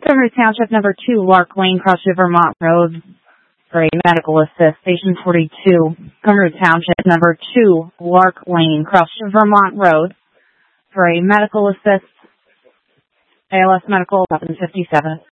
Montgomery Township, number 2, Lark Lane, Cross River, Vermont Road, for a medical assist. Station 42, Montgomery Township, number 2, Lark Lane, Cross River, Vermont Road, for a medical assist. ALS Medical, 1157.